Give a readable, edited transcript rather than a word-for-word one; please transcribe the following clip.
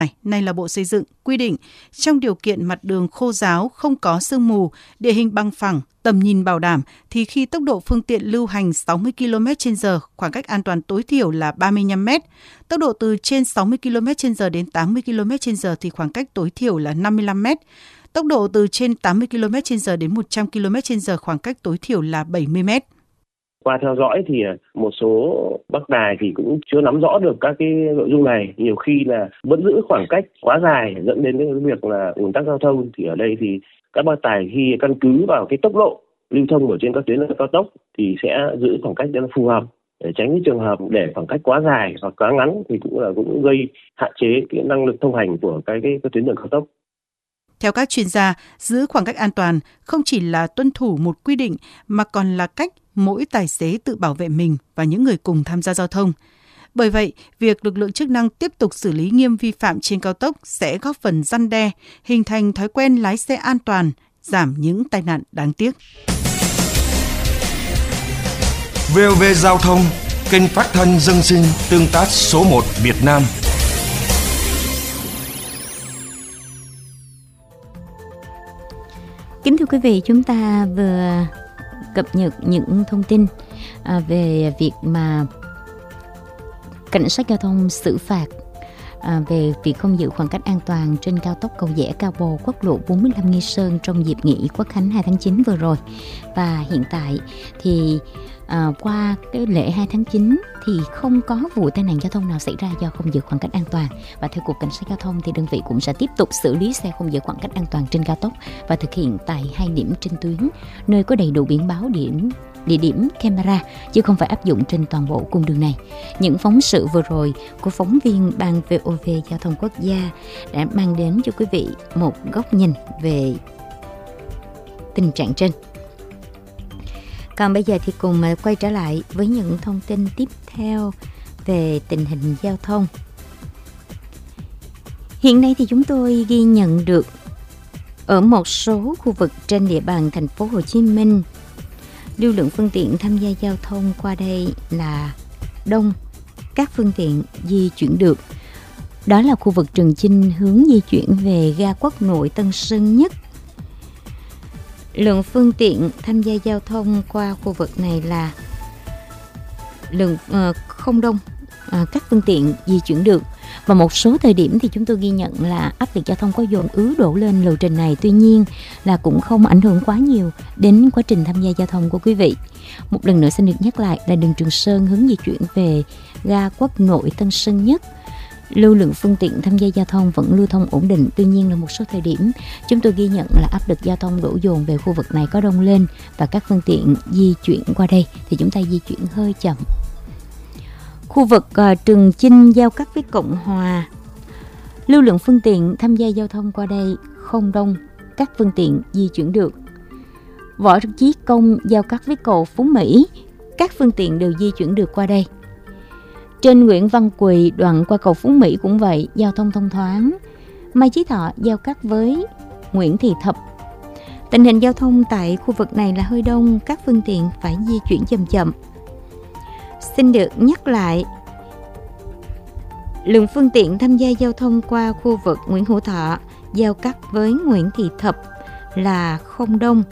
Này là Bộ Xây dựng quy định trong điều kiện mặt đường khô ráo, không có sương mù, địa hình bằng phẳng, tầm nhìn bảo đảm thì khi tốc độ phương tiện lưu hành 60 km/h, khoảng cách an toàn tối thiểu là 35 m. Tốc độ từ trên 60 km/h đến 80 km/h thì khoảng cách tối thiểu là 55 m. Tốc độ từ trên 80 km/h đến 100 km/h, khoảng cách tối thiểu là 70 m. Qua theo dõi thì một số bác tài thì cũng chưa nắm rõ được các cái nội dung này. Nhiều khi là vẫn giữ khoảng cách quá dài dẫn đến cái việc là ùn tắc giao thông. Thì ở đây thì các bác tài khi căn cứ vào cái tốc độ lưu thông ở trên các tuyến cao tốc thì sẽ giữ khoảng cách cho nó phù hợp, để tránh cái trường hợp để khoảng cách quá dài hoặc quá ngắn thì cũng gây hạn chế cái năng lực thông hành của cái tuyến đường cao tốc. Theo các chuyên gia, giữ khoảng cách an toàn không chỉ là tuân thủ một quy định mà còn là cách mỗi tài xế tự bảo vệ mình và những người cùng tham gia giao thông. Bởi vậy, việc lực lượng chức năng tiếp tục xử lý nghiêm vi phạm trên cao tốc sẽ góp phần răn đe, hình thành thói quen lái xe an toàn, giảm những tai nạn đáng tiếc. VOV Giao thông, kênh phát thanh dân sinh tương tác số 1 Việt Nam. Kính thưa quý vị, chúng ta vừa cập nhật những thông tin về việc mà cảnh sát giao thông xử phạt về việc không giữ khoảng cách an toàn trên cao tốc Cầu Giẽ - Cao Bồ, quốc lộ 45 Nghi Sơn trong dịp nghỉ Quốc khánh 2 tháng 9 vừa rồi. Và hiện tại thì qua cái lễ 2 tháng 9 thì không có vụ tai nạn giao thông nào xảy ra do không giữ khoảng cách an toàn. Và theo Cục Cảnh sát Giao thông thì đơn vị cũng sẽ tiếp tục xử lý xe không giữ khoảng cách an toàn trên cao tốc và thực hiện tại 2 điểm trên tuyến, nơi có đầy đủ biển báo địa điểm camera, chứ không phải áp dụng trên toàn bộ cung đường này. Những phóng sự vừa rồi của phóng viên Ban VOV Giao thông Quốc gia đã mang đến cho quý vị một góc nhìn về tình trạng trên. Còn bây giờ thì cùng quay trở lại với những thông tin tiếp theo về tình hình giao thông. Hiện nay thì chúng tôi ghi nhận được ở một số khu vực trên địa bàn thành phố Hồ Chí Minh, lưu lượng phương tiện tham gia giao thông qua đây là đông, các phương tiện di chuyển được. Đó là khu vực Trường Chinh hướng di chuyển về ga Quốc Nội Tân Sơn Nhất. Lượng phương tiện tham gia giao thông qua khu vực này là lượng không đông, các phương tiện di chuyển được. Và một số thời điểm thì chúng tôi ghi nhận là áp lực giao thông có dồn ứ đổ lên lộ trình này. Tuy nhiên là cũng không ảnh hưởng quá nhiều đến quá trình tham gia giao thông của quý vị. Một lần nữa xin được nhắc lại là đường Trường Sơn hướng di chuyển về ga Quốc Nội Tân Sơn Nhất. Lưu lượng phương tiện tham gia giao thông vẫn lưu thông ổn định. Tuy nhiên là một số thời điểm chúng tôi ghi nhận là áp lực giao thông đổ dồn về khu vực này có đông lên, và các phương tiện di chuyển qua đây thì chúng ta di chuyển hơi chậm. Khu vực Trường Chinh giao cắt với Cộng Hòa, lưu lượng phương tiện tham gia giao thông qua đây không đông, các phương tiện di chuyển được. Võ Chí Công giao cắt với cầu Phú Mỹ, các phương tiện đều di chuyển được qua đây. Trên Nguyễn Văn Quỳ đoạn qua cầu Phú Mỹ cũng vậy, giao thông thông thoáng. Mai Chí Thọ giao cắt với Nguyễn Thị Thập. Tình hình giao thông tại khu vực này là hơi đông, các phương tiện phải di chuyển chậm chậm. Xin được nhắc lại, lượng phương tiện tham gia giao thông qua khu vực Nguyễn Hữu Thọ giao cắt với Nguyễn Thị Thập là không đông.